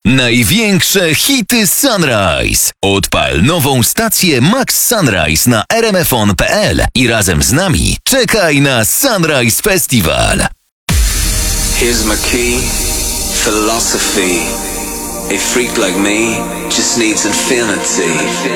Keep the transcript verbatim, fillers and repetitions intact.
Największe hity Sunrise. Odpal nową stację Max Sunrise na r m f on kropka p l i razem z nami czekaj na Sunrise Festival. Here's my key, philosophy. A freak like me just needs infinity.